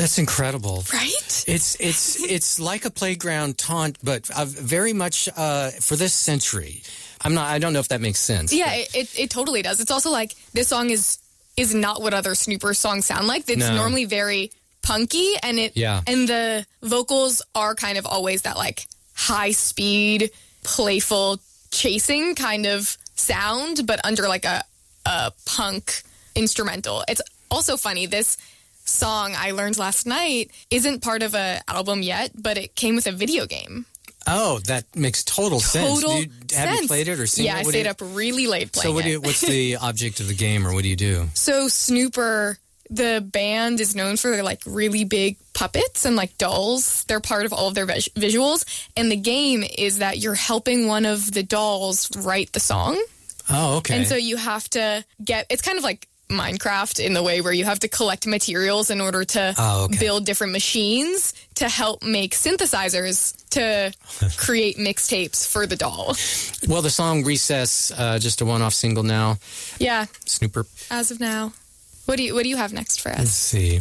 That's incredible. Right? It's like a playground taunt, but very much for this century. I don't know if that makes sense. Yeah, it totally does. It's also like this song is not what other Snooper songs sound like. It's normally very punky, and the vocals are kind of always that like high speed, playful chasing kind of sound, but under like a punk instrumental. It's also funny, this song I learned last night isn't part of an album yet, but it came with a video game. Oh, that makes total sense. Have you played it or seen it? Yeah, I stayed up really late playing it. So what's the object of the game, or what do you do? So Snooper, the band, is known for their like really big puppets and like dolls. They're part of all of their visuals. And the game is that you're helping one of the dolls write the song. Oh, okay. And so you have to it's kind of like Minecraft in the way where you have to collect materials in order to build different machines to help make synthesizers to create mixtapes for the doll. Well, the song Recess, just a one-off single now. Yeah. Snooper. As of now. What do you have next for us? Let's see.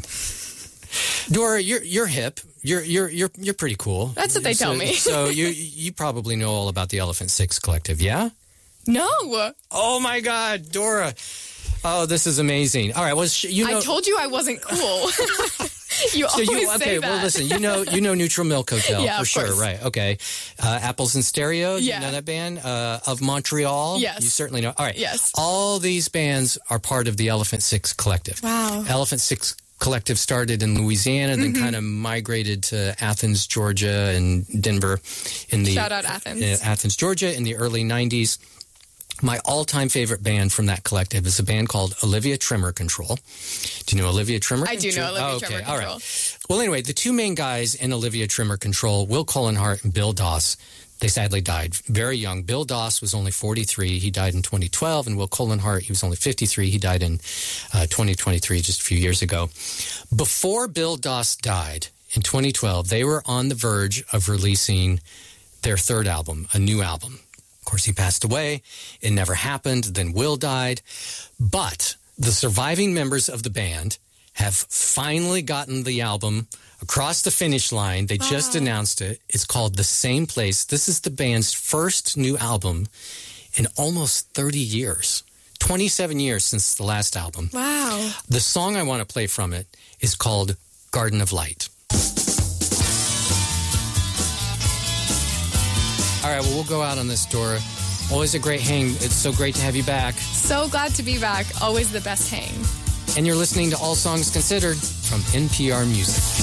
Dora, you're hip. You're pretty cool. That's what they tell me. So you probably know all about the Elephant Six Collective, yeah? No. Oh my God, Dora. Oh, this is amazing. All right, well, I told you I wasn't cool. You always say that. Well, listen, you know Neutral Milk Hotel for sure, course. right? Okay, Apples and Stereo. Yeah. You know that band of Montreal. Yes, you certainly know. All right, yes. All these bands are part of the Elephant Six Collective. Wow. Elephant Six Collective started in Louisiana, then kind of migrated to Athens, Georgia, and Denver. Shout out Athens. Athens, Georgia, in the early '90s. My all-time favorite band from that collective is a band called Olivia Tremor Control. Do you know Olivia Tremor Control? I do know Olivia Tremor Control. All right. Well, anyway, the two main guys in Olivia Tremor Control, Will Cullenhart and Bill Doss, they sadly died very young. Bill Doss was only 43. He died in 2012. And Will Cullenhart, he was only 53. He died in 2023, just a few years ago. Before Bill Doss died in 2012, they were on the verge of releasing their third album, a new album. Of course, he passed away. It never happened. Then Will died. But the surviving members of the band have finally gotten the album across the finish line. They just announced it. It's called The Same Place. This is the band's first new album in almost 30 years. 27 years since the last album. Wow. The song I want to play from it is called Garden of Light. All right, well, we'll go out on this, Dora. Always a great hang. It's so great to have you back. So glad to be back. Always the best hang. And you're listening to All Songs Considered from NPR Music.